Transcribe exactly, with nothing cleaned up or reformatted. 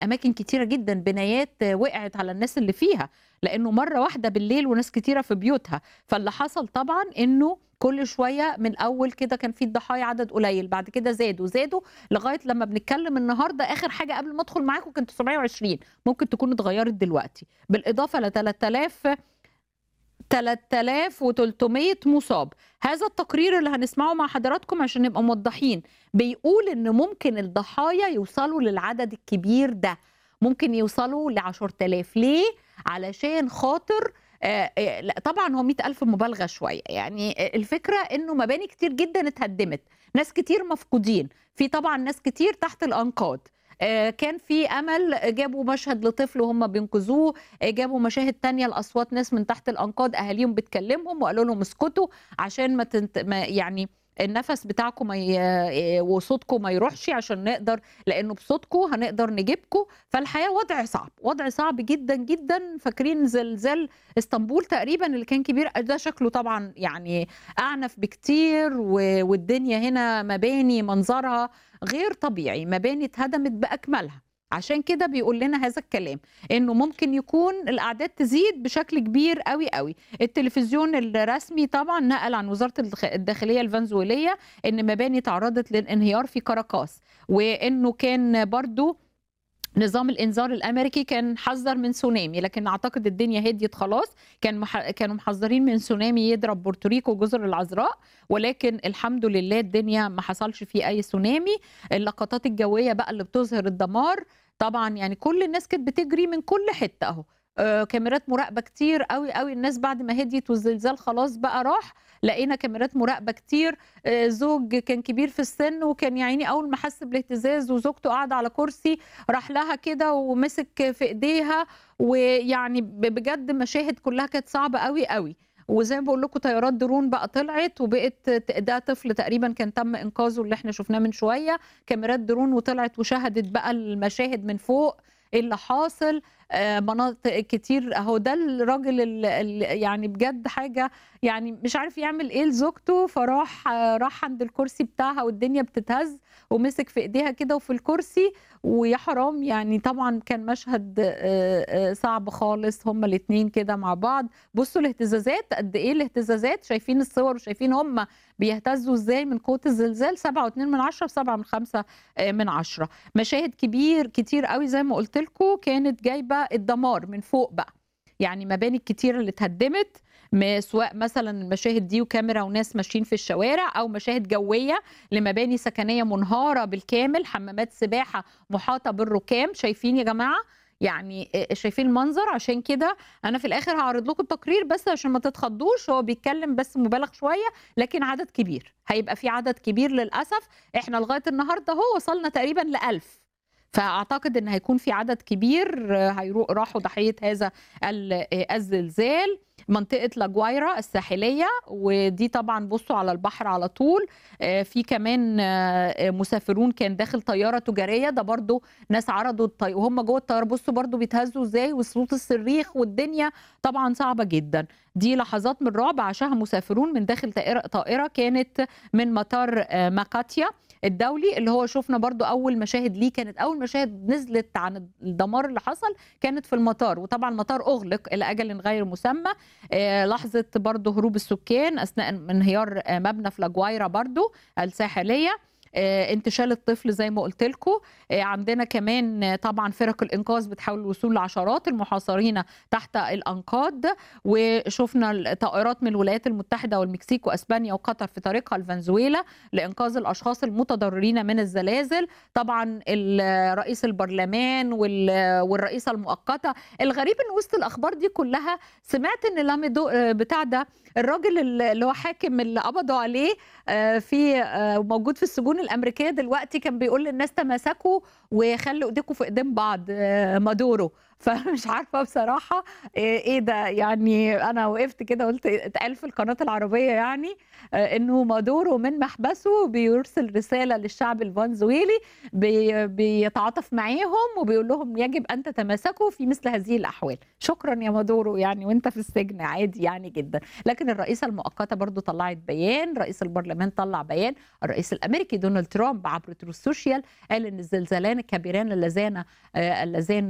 اماكن كتيره جدا بنايات وقعت على الناس اللي فيها، لانه مره واحده بالليل وناس كتيره في بيوتها. فاللي حصل طبعا انه كل شويه من اول كده كان في الضحايا عدد قليل، بعد كده زادوا زادوا لغايه لما بنتكلم النهارده اخر حاجه قبل ما ادخل معاكم كانت تسعمية وعشرين، ممكن تكون اتغيرت دلوقتي، بالاضافه ل تلاتة آلاف تلاتة آلاف وتلتمية مصاب. هذا التقرير اللي هنسمعه مع حضراتكم عشان نبقى موضحين بيقول ان ممكن الضحايا يوصلوا للعدد الكبير ده، ممكن يوصلوا ل عشرة آلاف. ليه؟ علشان خاطر آه آه لا طبعا هو مئة ألف مبالغه شويه، يعني الفكره انه مباني كتير جدا اتهدمت، ناس كتير مفقودين، في طبعا ناس كتير تحت الانقاض. آه كان في امل، جابوا مشهد لطفل وهم بينقذوه، جابوا مشاهد تانية لأصوات ناس من تحت الأنقاض أهاليهم بتكلمهم وقالوا لهم اسكتوا عشان ما, تنت... ما يعني النفس بتاعكم ما ي... وصوتكم ما يروحش عشان نقدر، لأنه بصوتكم هنقدر نجيبكم. فالحياة وضع صعب، وضع صعب جدا جدا. فاكرين زلزال اسطنبول تقريبا اللي كان كبير ده؟ شكله طبعا يعني أعنف بكتير، و... والدنيا هنا مباني منظرها غير طبيعي، مباني اتهدمت بأكملها. عشان كده بيقول لنا هذا الكلام، انه ممكن يكون الاعداد تزيد بشكل كبير قوي قوي. التلفزيون الرسمي طبعا نقل عن وزاره الداخليه الفنزويليه ان مباني تعرضت للانهيار في كاراكاس، وانه كان برضو نظام الانذار الامريكي كان حذر من تسونامي، لكن اعتقد الدنيا هديت خلاص. كان مح... كانوا محذرين من تسونامي يضرب بورتوريكو وجزر العذراء، ولكن الحمد لله الدنيا ما حصلش فيه اي تسونامي. اللقطات الجويه بقى اللي بتظهر الدمار طبعا، يعني كل الناس كانت بتجري من كل حته اهو. آه كاميرات مراقبه كتير قوي قوي، الناس بعد ما هديت والزلزال خلاص بقى راح لقينا كاميرات مراقبه كتير. آه زوج كان كبير في السن وكان يا عيني اول ما حس بالاهتزاز وزوجته قاعده على كرسي راح لها كده ومسك في ايديها، ويعني بجد مشاهد كلها كانت صعبه قوي قوي. وزي ما بقول لكم طيارات درون بقى طلعت وبقت، ده طفل تقريبا كان تم انقاذه اللي احنا شفناه من شويه، كاميرات درون وطلعت وشاهدت بقى المشاهد من فوق ايه اللي حاصل. آه مناطق كتير اهو، ده الراجل اللي يعني بجد حاجه يعني مش عارف يعمل ايه لزوجته، فراح آه راح عند الكرسي بتاعها والدنيا بتتهز ومسك في ايديها كده وفي الكرسي، ويا حرام يعني طبعا كان مشهد صعب خالص هما الاثنين كده مع بعض. بصوا الاهتزازات قد ايه، الاهتزازات شايفين الصور وشايفين هما بيهتزوا ازاي من قوة الزلزال. سبعة واتنين من عشرة وسبعة من خمسة من عشرة. مشاهد كبير كتير قوي زي ما قلت لكم كانت جايبة الدمار من فوق بقى، يعني مباني كتير اللي اتهدمت، سواء مثلا المشاهد دي وكاميرا وناس ماشيين في الشوارع، او مشاهد جويه لمباني سكنيه منهاره بالكامل، حمامات سباحه محاطه بالركام. شايفين يا جماعه؟ يعني شايفين المنظر؟ عشان كده انا في الاخر هعرض لكم التقرير بس عشان ما تتخضوش، هو بيتكلم بس مبالغ شويه لكن عدد كبير، هيبقى في عدد كبير للاسف. احنا لغايه النهارده هو وصلنا تقريبا لألف، فاعتقد ان هيكون في عدد كبير هيروح راحوا ضحيه هذا الزلزال. منطقه لاجوايرا الساحليه، ودي طبعا بصوا على البحر على طول. في كمان مسافرون كان داخل طياره تجاريه، ده برضو ناس عرضوا الطي... وهم جوه الطياره بصوا برضو بيتهزوا ازاي وصوت الصريخ، والدنيا طبعا صعبه جدا. دي لحظات من رعب عاشها مسافرون من داخل طائره طائره كانت من مطار ماكاتيا الدولي، اللي هو شفنا برضو اول مشاهد ليه، كانت اول مشاهد نزلت عن الدمار اللي حصل كانت في المطار، وطبعا المطار اغلق الى اجل غير مسمى. آه لحظه برضو هروب السكان اثناء انهيار آه مبنى في لاجوايرا برضو الساحليه. آه انتشال الطفل زي ما قلت لكم. آه عندنا كمان آه طبعا فرق الانقاذ بتحاول الوصول لعشرات المحاصرين تحت الانقاض، وشفنا الطائرات من الولايات المتحده والمكسيك واسبانيا وقطر في طريقها لفنزويلا لانقاذ الاشخاص المتضررين من الزلازل. طبعا رئيس البرلمان والرئيسه المؤقته. الغريب ان وسط الاخبار دي كلها سمعت ان لاميدو بتاع ده الراجل اللي هو حاكم اللي قبضوا عليه في موجود في السجون الامريكيه دلوقتي، كان بيقول للناس تماسكوا وخلوا ايديكم في ايدين بعض، مادورو. فمش عارفه بصراحه ايه ده، يعني انا وقفت كده قلت اتقال في القناه العربيه يعني انه مادورو من محبسه بيرسل رساله للشعب الفنزويلي بي بيتعاطف معاهم وبيقول لهم يجب ان تتماسكوا في مثل هذه الاحوال. شكرا يا مادورو، يعني وانت في السجن عادي يعني جدا. لكن الرئيسه المؤقته برضو طلعت بيان، رئيس البرلمان طلع بيان، الرئيس الامريكي دونالد دونالد ترامب عبر تروث سوشيال قال ان الزلزالان الكبيران اللذان آه، اللذان